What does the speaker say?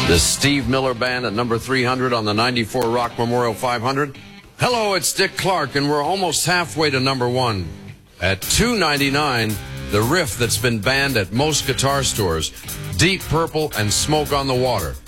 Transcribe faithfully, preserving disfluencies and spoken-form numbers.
The Steve Miller Band at number three hundred on the ninety-four Rock Memorial five hundred. Hello, it's Dick Clark, and we're almost halfway to number one. At two ninety-nine, the riff that's been banned at most guitar stores, Deep Purple and Smoke on the Water.